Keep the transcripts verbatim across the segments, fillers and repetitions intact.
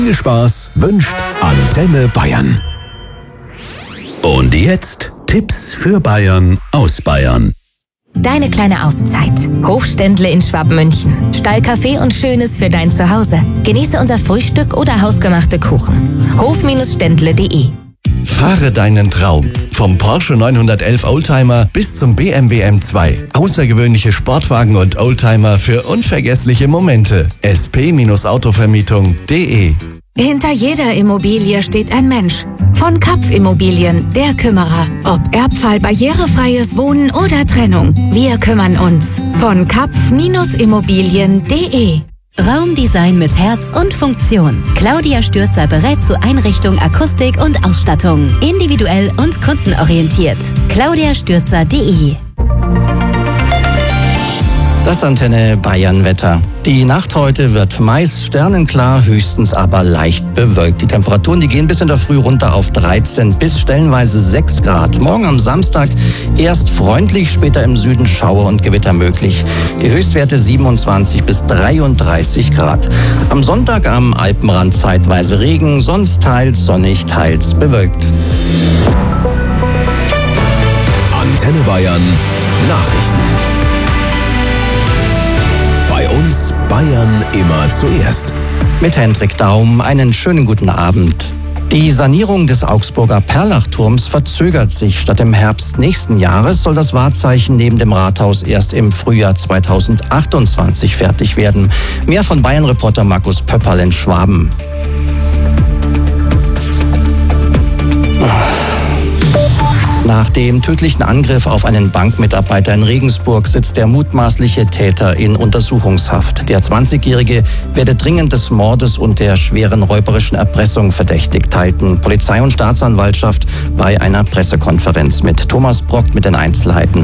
Viel Spaß wünscht Antenne Bayern. Und jetzt Tipps für Bayern aus Bayern. Deine kleine Auszeit. Hofständle in Schwabmünchen. Stallkaffee und Schönes für dein Zuhause. Genieße unser Frühstück oder hausgemachte Kuchen. hof Ständle punkt de. Fahre deinen Traum. Vom Porsche neunhundertelf Oldtimer bis zum B M W M zwei. Außergewöhnliche Sportwagen und Oldtimer für unvergessliche Momente. s p Autovermietung punkt de. Hinter jeder Immobilie steht ein Mensch. Von Kapf Immobilien, der Kümmerer. Ob Erbfall, barrierefreies Wohnen oder Trennung. Wir kümmern uns. Von Kapf Immobilien punkt de. Raumdesign mit Herz und Funktion. Claudia Stürzer berät zu Einrichtung, Akustik und Ausstattung. Individuell und kundenorientiert. claudia stürzer punkt de. Das Antenne Bayern Wetter. Die Nacht heute wird meist sternenklar, höchstens aber leicht bewölkt. Die Temperaturen, die gehen bis in der Früh runter auf dreizehn bis stellenweise sechs Grad. Morgen am Samstag erst freundlich, später im Süden Schauer und Gewitter möglich. Die Höchstwerte siebenundzwanzig bis dreiunddreißig Grad. Am Sonntag am Alpenrand zeitweise Regen, sonst teils sonnig, teils bewölkt. Antenne Bayern Nachrichten. Bei uns Bayern immer zuerst. Mit Hendrik Daum einen schönen guten Abend. Die Sanierung des Augsburger Perlachturms verzögert sich. Statt im Herbst nächsten Jahres soll das Wahrzeichen neben dem Rathaus erst im Frühjahr zweitausendachtundzwanzig fertig werden. Mehr von Bayern-Reporter Markus Pöpperl in Schwaben. Nach dem tödlichen Angriff auf einen Bankmitarbeiter in Regensburg sitzt der mutmaßliche Täter in Untersuchungshaft. Der zwanzigjährige werde dringend des Mordes und der schweren räuberischen Erpressung verdächtigt, teilten Polizei und Staatsanwaltschaft bei einer Pressekonferenz mit. Thomas Brock mit den Einzelheiten.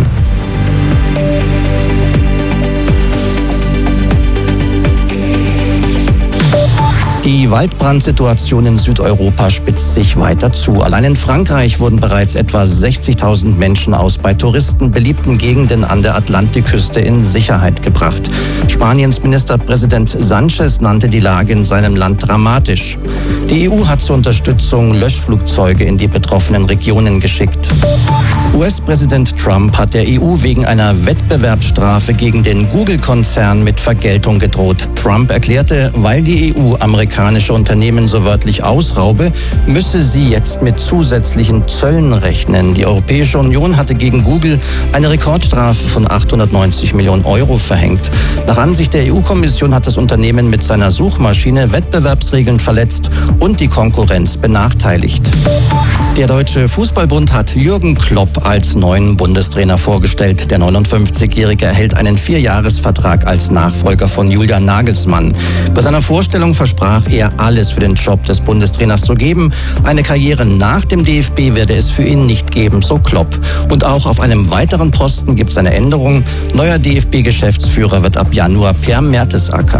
Die Waldbrandsituation in Südeuropa spitzt sich weiter zu. Allein in Frankreich wurden bereits etwa sechzigtausend Menschen aus bei Touristen beliebten Gegenden an der Atlantikküste in Sicherheit gebracht. Spaniens Ministerpräsident Sánchez nannte die Lage in seinem Land dramatisch. Die E U hat zur Unterstützung Löschflugzeuge in die betroffenen Regionen geschickt. U S-Präsident Trump hat der E U wegen einer Wettbewerbsstrafe gegen den Google-Konzern mit Vergeltung gedroht. Trump erklärte, weil die E U amerikanische Unternehmen so wörtlich ausraube, müsse sie jetzt mit zusätzlichen Zöllen rechnen. Die Europäische Union hatte gegen Google eine Rekordstrafe von achthundertneunzig Millionen Euro verhängt. Nach Ansicht der E U-Kommission hat das Unternehmen mit seiner Suchmaschine Wettbewerbsregeln verletzt und die Konkurrenz benachteiligt. Der Deutsche Fußballbund hat Jürgen Klopp als neuen Bundestrainer vorgestellt. Der neunundfünfzigjährige erhält einen Vierjahresvertrag als Nachfolger von Julian Nagelsmann. Bei seiner Vorstellung versprach er, alles für den Job des Bundestrainers zu geben. Eine Karriere nach dem D F B werde es für ihn nicht geben, so Klopp. Und auch auf einem weiteren Posten gibt es eine Änderung. Neuer D F B-Geschäftsführer wird ab Januar Per Mertesacker.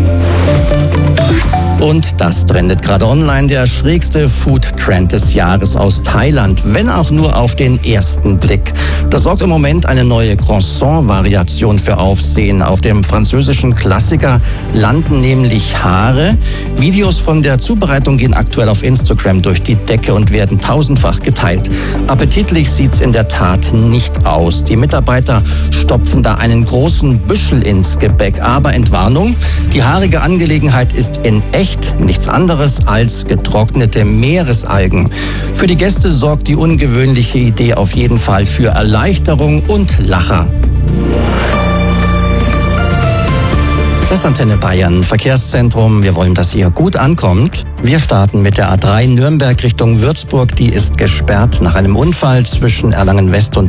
Und das trendet gerade online, der schrägste Food-Trend des Jahres aus Thailand, wenn auch nur auf den ersten Blick. Das sorgt im Moment eine neue Croissant-Variation für Aufsehen. Auf dem französischen Klassiker landen nämlich Haare. Videos von der Zubereitung gehen aktuell auf Instagram durch die Decke und werden tausendfach geteilt. Appetitlich sieht's in der Tat nicht aus. Die Mitarbeiter stopfen da einen großen Büschel ins Gebäck. Aber Entwarnung, die haarige Angelegenheit ist in echt nichts anderes als getrocknete Meeresalgen. Für die Gäste sorgt die ungewöhnliche Idee auf jeden Fall für Erleichterung und Lacher. Das Antenne Bayern Verkehrszentrum. Wir wollen, dass ihr gut ankommt. Wir starten mit der A drei Nürnberg Richtung Würzburg. Die ist gesperrt nach einem Unfall zwischen Erlangen West und